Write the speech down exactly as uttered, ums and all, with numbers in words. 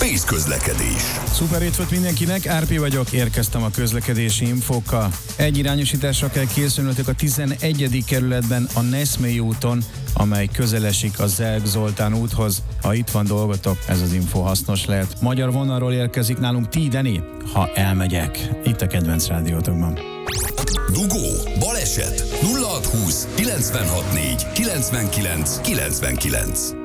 Rész közlekedés. Szuper hétfőt mindenkinek, Árpi vagyok, érkeztem a közlekedési infókkal. Egyirányosításra kell készülnötök a tizenegyedik kerületben a Neszmélyi úton, amely közel esik a Zelk Zoltán úthoz. Ha itt van dolgotok, ez az info hasznos lehet. Magyar vonalról érkezik nálunk Tídeni, ha elmegyek. Itt a kedvenc rádiótokban. Dugó, baleset, nulla hat húsz, kilencvenhat négy, kilencvenkilenc, kilencvenkilenc.